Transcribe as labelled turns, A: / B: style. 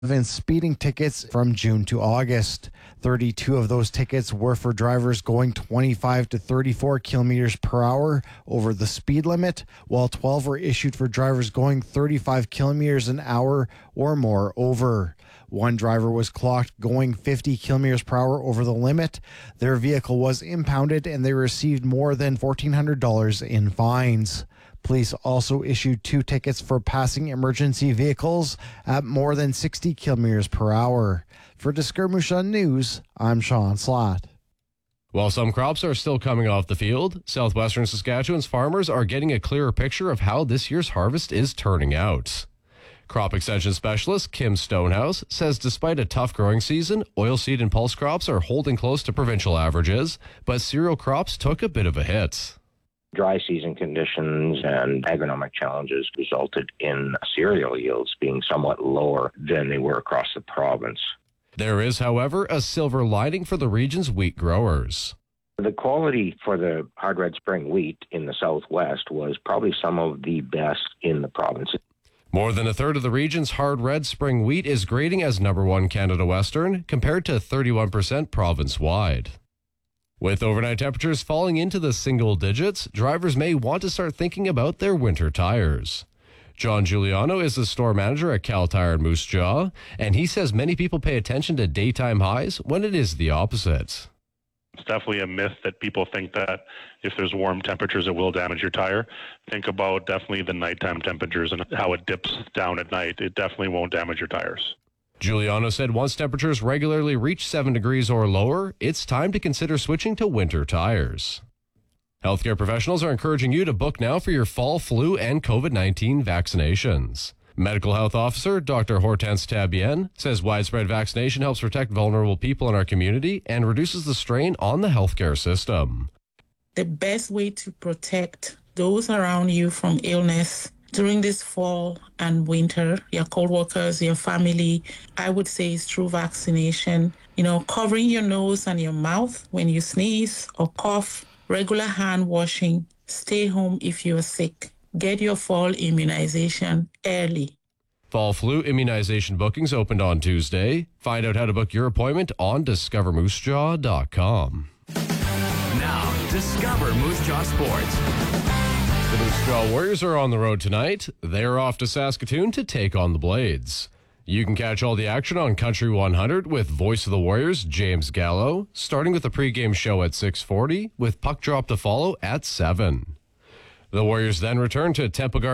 A: in speeding tickets from June to August. 32 of those tickets were for drivers going 25 to 34 kilometers per hour over the speed limit, while 12 were issued for drivers going 35 kilometers an hour or more over. One driver was clocked going 50 kilometers per hour over the limit. Their vehicle was impounded and they received more than $1,400 in fines. Police also issued 2 tickets for passing emergency vehicles at more than 60 kilometers per hour. For Discover Moose Jaw News, I'm Sean Slott.
B: While some crops are still coming off the field, southwestern Saskatchewan's farmers are getting a clearer picture of how this year's harvest is turning out. Crop extension specialist Kim Stonehouse says despite a tough growing season, oilseed and pulse crops are holding close to provincial averages, but cereal crops took a bit of a hit.
C: Dry season conditions and agronomic challenges resulted in cereal yields being somewhat lower than they were across the province.
B: There is, however, a silver lining for the region's wheat growers.
C: The quality for the hard red spring wheat in the southwest was probably some of the best in the province.
B: More than a third of the region's hard red spring wheat is grading as number 1 Canada Western, compared to 31% province-wide. With overnight temperatures falling into the single digits, drivers may want to start thinking about their winter tires. John Giuliano is the store manager at Cal Tire in Moose Jaw, and he says many people pay attention to daytime highs when it is the opposite.
D: It's definitely a myth that people think that if there's warm temperatures, it will damage your tire. Think about definitely the nighttime temperatures and how it dips down at night. It definitely won't damage your tires.
B: Giuliano said once temperatures regularly reach 7 degrees or lower, it's time to consider switching to winter tires. Healthcare professionals are encouraging you to book now for your fall flu and COVID-19 vaccinations. Medical Health Officer Dr. Hortense Tabien says widespread vaccination helps protect vulnerable people in our community and reduces the strain on the healthcare system.
E: The best way to protect those around you from illness during this fall and winter, your co-workers, your family, I would say is through vaccination. Covering your nose and your mouth when you sneeze or cough, regular hand washing, stay home if you're sick. Get your fall immunization early.
B: Fall flu immunization bookings opened on Tuesday. Find out how to book your appointment on discovermoosejaw.com.
F: Now, Discover Moose Jaw Sports.
B: The Moose Jaw Warriors are on the road tonight. They're off to Saskatoon to take on the Blades. You can catch all the action on Country 100 with Voice of the Warriors, James Gallo, starting with the pregame show at 6:40 with puck drop to follow at 7. The Warriors then return to Temple Garden